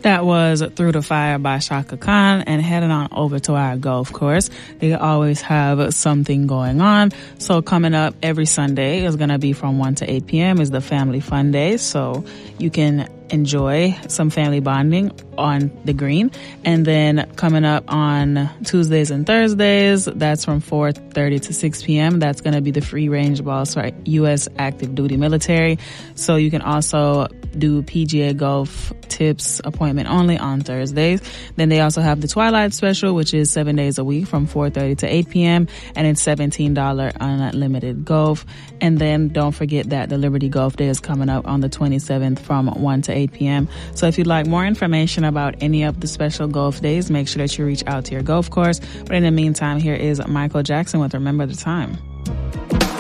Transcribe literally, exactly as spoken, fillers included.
That was Through the Fire by Chaka Khan, and heading on over to our golf course. They always have something going on. So coming up every Sunday is going to be from one to eight p.m. is the Family Fun Day. So you can enjoy some family bonding on the green. And then coming up on Tuesdays and Thursdays, that's from four thirty to six p.m. That's going to be the free range balls for U S active duty military. So you can also do P G A golf tips appointment only on Thursdays. Then they also have the Twilight Special, which is seven days a week from four thirty to eight p.m. and it's seventeen dollars unlimited golf. And then don't forget that the Liberty Golf Day is coming up on the twenty-seventh from one to eight p.m. So if you'd like more information about any of the special golf days, make sure that you reach out to your golf course. But in the meantime, here is Michael Jackson with Remember the Time.